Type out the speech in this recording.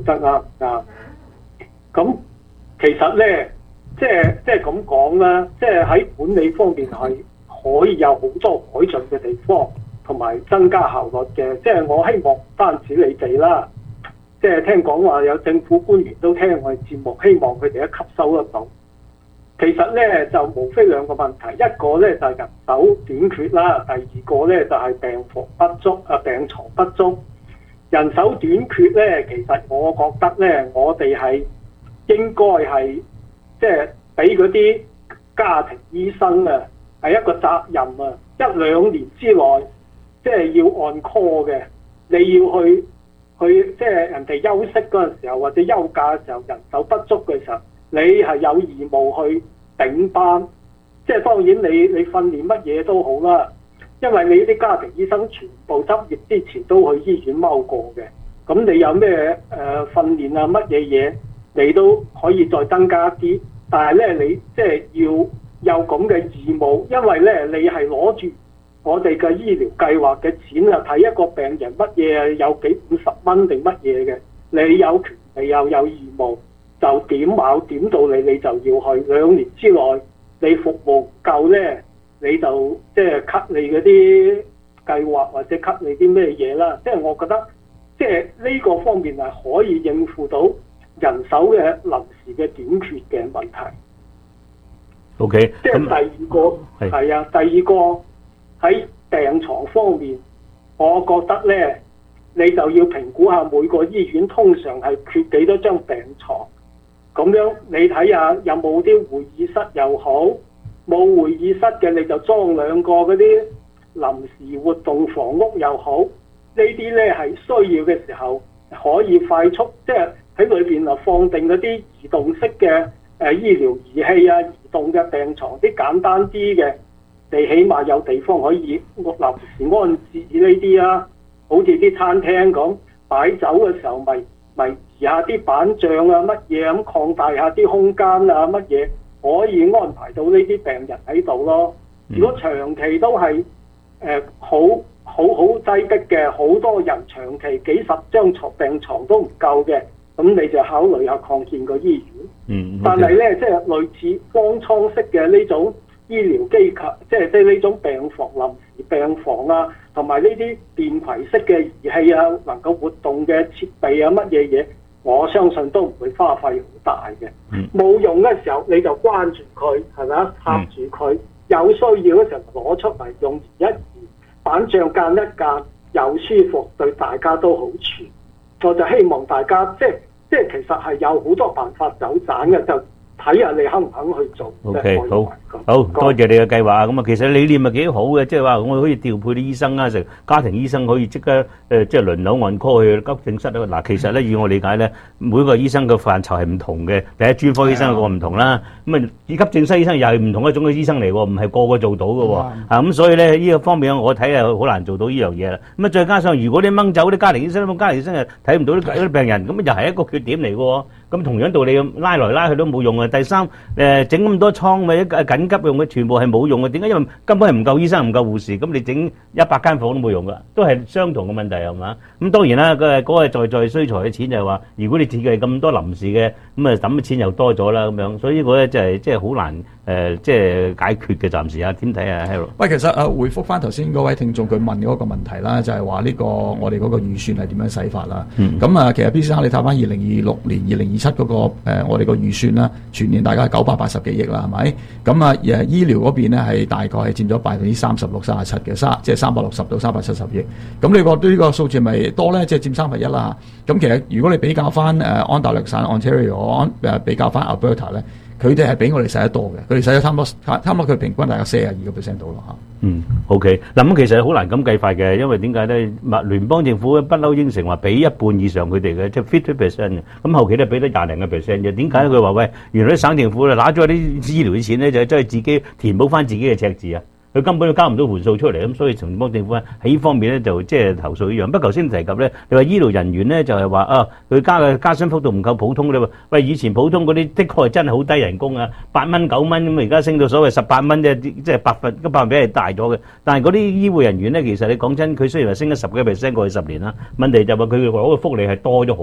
得啱。咁其實咧，即係咁講啦，即係喺管理方面係可以有好多改進嘅地方，同埋增加效率嘅。即係我希望唔單止你哋啦，即係聽講話有政府官員都聽我哋節目，希望佢哋都吸收得到。其實咧就無非兩個問題，一個咧就係人手短缺啦，第二個咧就係病房不足病床不足。人手短缺咧，其實我覺得咧，我哋係應該係即係俾嗰啲家庭醫生啊，係一個責任啊，1-2年之內即係要按 call 嘅，你要去即係人哋休息嗰陣時候或者休假嘅時候，人手不足嘅時候，你係有義務去頂班。即係當然你訓練乜嘢都好啦。因為你啲家庭醫生全部執業之前都去醫院踎過嘅，咁你有咩訓練啊乜嘢嘢，你都可以再增加啲。但係咧，你即係要有咁嘅義務，因為咧你係攞住我哋嘅醫療計劃嘅錢啊，睇一個病人乜嘢有幾50蚊定乜嘢嘅，你有權利又有義務，就點卯點到你就要去。2年之內你服務唔夠咧，你就即係 cut 你嗰啲計劃或者 cut 你啲咩嘢啦。即係我覺得，即係呢個方面係可以應付到人手嘅臨時嘅短缺嘅問題。 OK， 即係第二個係啊，第二個喺病床方面，我覺得咧，你就要評估下每個醫院通常係缺幾多張病床，咁樣你睇下有冇啲會議室又好。冇會議室嘅你就裝2個嗰啲臨時活動房屋又好，呢啲咧係需要嘅時候可以快速，即係喺裏邊啊放定嗰啲移動式嘅醫療儀器啊，移動嘅病床啲簡單啲嘅，你起碼有地方可以臨時安置呢啲啊，好似啲餐廳咁擺酒嘅時候咪移下啲板凳啊乜嘢咁，擴大下啲空間啊乜嘢。可以安排到呢啲病人喺度咯。如果長期都係好擠迫嘅，好多人長期幾10張病床都唔夠嘅，咁你就考慮下擴建個醫院。但係咧，即係類似方艙式嘅呢種醫療機構，即係呢種病房、臨時病房啊，同埋呢啲電攜式嘅儀器啊，能夠活動嘅設備啊，乜嘢嘢。我相信都唔會花費好大嘅。冇用嘅時候你就關住佢，係咪啊？插住佢，有需要嘅時候攞出嚟用，移一移，板凳間一間，又舒服，對大家都好處。我就希望大家即係其實係有好多辦法走盞嘅，就睇下你肯唔肯去做。 OK， 好多謝你嘅計劃啊！咁啊，其實理念係幾好嘅，即係話我可以調配啲醫生啊，成家庭醫生可以即刻即係輪流按 call 去急症室啊！嗱，其實咧以我理解咧，每個醫生嘅範疇係唔同嘅。第一專科醫生有個唔同啦，咁啊急症室醫生又係唔同一種嘅醫生嚟喎，唔係個個做到嘅喎。咁所以咧呢個方面我睇係好難做到呢樣嘢啦。咁啊再加上如果你掹走啲家庭醫生，咁家庭醫生又睇唔到啲病人，咁又係一個缺點嚟嘅喎。咁同樣道理拉來拉去都冇用啊！第三，整咁多倉咪緊急用嘅，全部係冇用嘅。點解？因為根本係唔夠醫生，唔夠護士。咁你整100間房都冇用噶，都係相同嘅問題係嘛？咁當然啦，嗰個在需財嘅錢就係話，如果你設計咁多臨時嘅，咁啊抌嘅錢又多咗啦咁樣。所以呢個咧就係即係好難即係解決嘅。暫時啊，點睇啊 Harold？ 喂，其實回覆翻頭先嗰位聽眾佢問嗰個問題啦，就係話呢個我哋嗰個預算係點樣使法啦？咁啊，其實 B 先生你睇翻2026年、2027嗰個我哋個預算啦，全年大概係980幾億啦，係咪？咁啊醫療嗰邊咧係大概係佔咗36%、37%嘅，即係360到370億。咁你覺得呢個數字咪多咧？即係佔1/3啦。咁其實如果你比較翻安大略省 Ontario 比較翻 Alberta 咧，佢哋係比我哋使得多嘅，佢哋使咗差唔多佢平均大概42%到咯嚇。 OK。嗱咁其實好難咁計法嘅，因為點解咧？聯邦政府不嬲應承話俾1半以上佢哋嘅，即係 50% 嘅。咁後期都俾得20零個 percent 嘅。點解佢話喂，原來啲省政府咧拿咗啲醫療嘅錢咧，就真係自己填補翻自己嘅赤字啊！佢根本都交唔到盤數出嚟，咁所以聯邦政府喺呢方面咧就即係投訴一樣。不過頭先提及咧，你話醫療人員咧就係話啊，佢加薪幅度唔夠普通咧喎。喂，以前普通嗰啲的確係真係好低人工啊，8蚊9蚊咁，而家升到所謂18蚊啫，即係百分比係大咗嘅。但係嗰啲醫護人員咧，其實你講真，佢雖然話升咗10%過去10年啦，問題就話佢攞嘅福利係多咗好。